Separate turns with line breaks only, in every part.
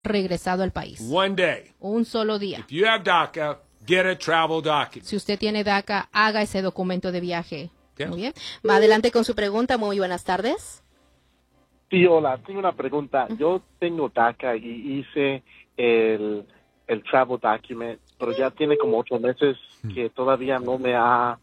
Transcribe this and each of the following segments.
regresado al país.
One day.
Un solo día.
If you have DACA, get a travel document.
Si usted tiene DACA, haga ese documento de viaje.
Okay.
Muy bien. Va adelante con su pregunta. Muy buenas tardes.
Sí, hola, tengo una pregunta. Yo tengo DACA y hice el travel document, pero ya tiene como 8 meses que todavía no me ha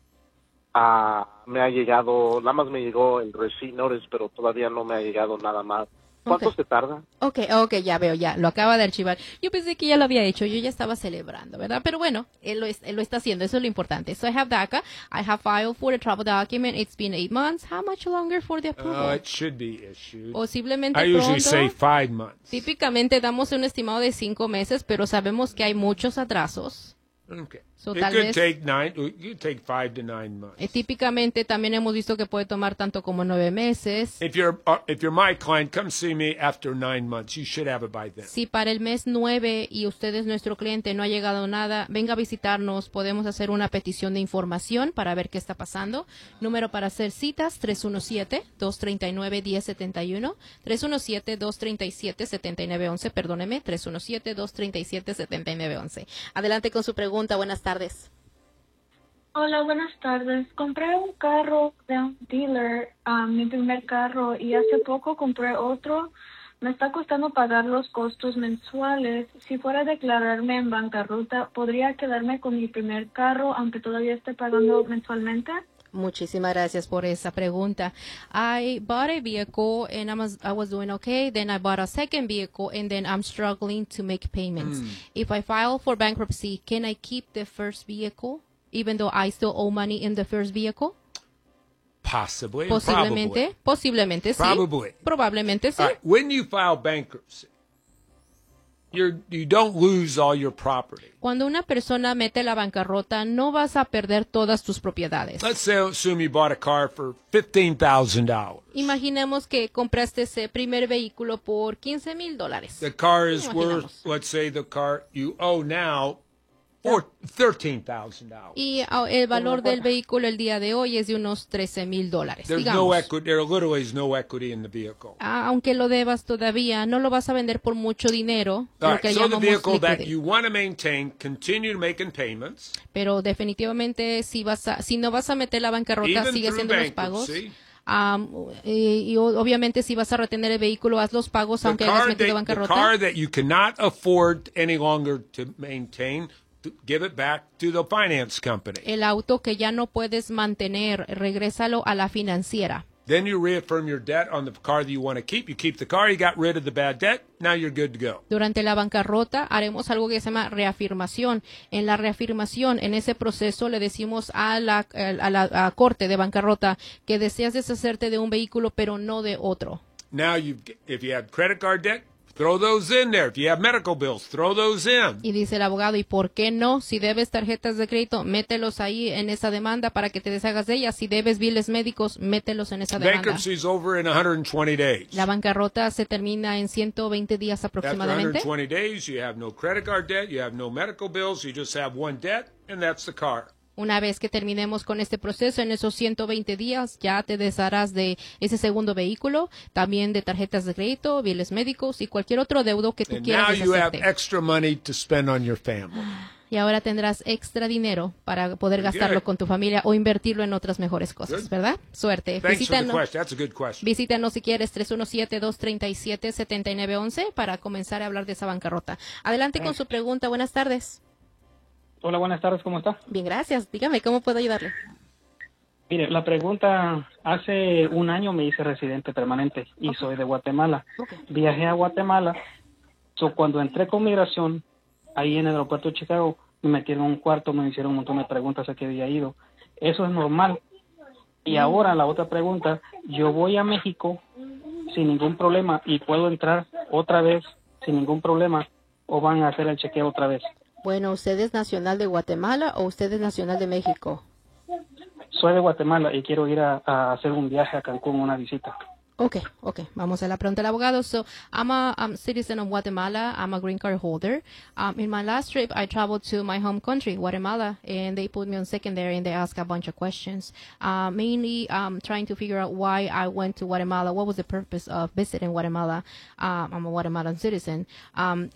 llegado, nada más me llegó el receipt notice, pero todavía no me ha llegado nada más. ¿Cuánto se tarda?
Ok, ya veo, ya, lo acaba de archivar. Yo pensé que ya lo había hecho, yo ya estaba celebrando, ¿verdad? Pero bueno, él lo está haciendo, eso es lo importante. So I have DACA, I have filed for the travel document, it's been 8 months. How much longer for the approval?
It should be issued.
Posiblemente
I usually
pronto.
say 5 months.
Típicamente damos un estimado de 5 meses, pero sabemos que hay muchos atrasos.
Okay.
So,
It
tal
could
vez,
take 5 to 9 months.
típicamente también hemos visto que puede tomar tanto como 9 meses.
If you're my client, come see me after 9 months. You should have it by then.
Si para el mes 9 y usted es nuestro cliente, no ha llegado nada, venga a visitarnos. Podemos hacer una petición de información para ver qué está pasando. Número para hacer citas, 317-239-1071. 317-237-7911. Perdóneme, 317-237-7911. Adelante con su pregunta. Buenas tardes.
Hola, buenas tardes. Compré un carro de un dealer, mi primer carro, y hace poco compré otro. Me está costando pagar los costos mensuales. Si fuera a declararme en bancarrota, ¿podría quedarme con mi primer carro, aunque todavía esté pagando mensualmente?
Muchísimas gracias por esa pregunta. I bought a vehicle and I was doing okay. Then I bought a second vehicle and then I'm struggling to make payments. If I file for bankruptcy, can I keep the first vehicle even though I still owe money in the first vehicle?
Possibly.
Posiblemente sí. Probablemente sí.
All right. When you file bankruptcy, you don't lose all your property.
Cuando una persona mete la bancarrota, no vas a perder todas tus propiedades.
Let's assume you bought a car for $15,000.
Imaginemos que compraste ese primer vehículo por $15,000.
The car is worth, let's say the car you owe now, $13,000.
Y el valor del vehículo el día de hoy es de unos $13,000.
There's no equity. There literally is no equity in the vehicle.
Aunque lo debas todavía, no lo vas a vender por mucho dinero.
All
Lo que
right, so the
llamamos
vehicle that
liquidity.
you want to maintain, continue making payments.
Pero definitivamente si no vas a meter la bancarrota,
Even
sigue
through
haciendo los pagos.
bankruptcy.
Y obviamente si vas a retener el vehículo, haz los pagos aunque hayas metido
The
bancarrota.
car that you cannot afford any longer to maintain, to give it back to the finance company.
El auto que ya no puedes mantener, regrésalo a la financiera.
Then you reaffirm your debt on the car that you want to keep. You keep the car, you got rid of the bad debt, now you're good to go.
Durante la bancarrota haremos algo que se llama reafirmación. En la reafirmación, en ese proceso, le decimos a la corte de bancarrota que deseas deshacerte de un vehículo, pero no de otro.
Now, if you have credit card debt, throw those in there. If you have medical bills, throw those in.
Y dice el abogado, ¿y por qué no? Si debes tarjetas de crédito, mételos ahí en esa demanda para que te deshagas de ellas. Si debes biles médicos, mételos en esa demanda.
Bankruptcy is over in 120 days.
La bancarrota se termina en 120 días
After
aproximadamente.
120 days, you have no credit card debt, you have no medical bills, you just have one debt, and that's the car.
Una vez que terminemos con este proceso, en esos 120 días ya te desharás de ese segundo vehículo, también de tarjetas de crédito, biles médicos y cualquier otro deudo que tú
And
quieras
now you have
deshacerte.
extra money to spend on your family.
Y ahora tendrás extra dinero para poder
Very
gastarlo
good.
con tu familia o invertirlo en otras mejores cosas,
Good.
¿verdad? Suerte.
Thanks for the
Visítanos,
question. That's a good question.
visítanos si quieres 317-237-7911 para comenzar a hablar de esa bancarrota. Adelante con su pregunta. Buenas tardes.
Hola, buenas tardes, ¿cómo está?
Bien, gracias. Dígame, ¿cómo puedo ayudarle?
Mire, la pregunta, hace un año me hice residente permanente y soy de Guatemala. Viajé a Guatemala, cuando entré con migración, ahí en el aeropuerto de Chicago, me metieron en un cuarto, me hicieron un montón de preguntas a qué había ido. Eso es normal. Y ahora la otra pregunta, yo voy a México sin ningún problema y puedo entrar otra vez sin ningún problema o van a hacer el chequeo otra vez.
Bueno, ¿usted es nacional de Guatemala o usted es nacional de México?
Soy de Guatemala y quiero ir a hacer un viaje a Cancún, una visita.
Okay. Vamos a la pregunta del abogado. So, I'm a citizen of Guatemala. I'm a green card holder. In my last trip, I traveled to my home country, Guatemala, and they put me on secondary and they asked a bunch of questions. Mainly, trying to figure out why I went to Guatemala. What was the purpose of visiting Guatemala? I'm a Guatemalan citizen.